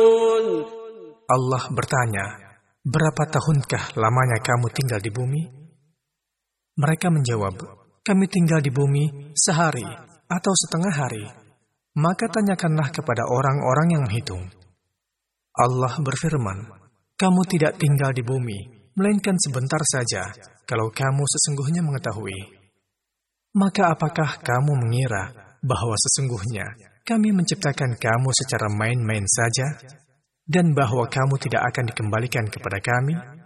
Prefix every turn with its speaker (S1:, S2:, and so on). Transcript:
S1: Allah bertanya, berapa tahunkah lamanya kamu tinggal di bumi? Mereka menjawab, kami tinggal di bumi sehari atau setengah hari. Maka tanyakanlah kepada orang-orang yang menghitung. Allah berfirman, kamu tidak tinggal di bumi, melainkan sebentar saja, kalau kamu sesungguhnya mengetahui. Maka apakah kamu mengira bahwa sesungguhnya kami menciptakan kamu secara main-main saja, dan bahwa kamu tidak akan dikembalikan kepada kami?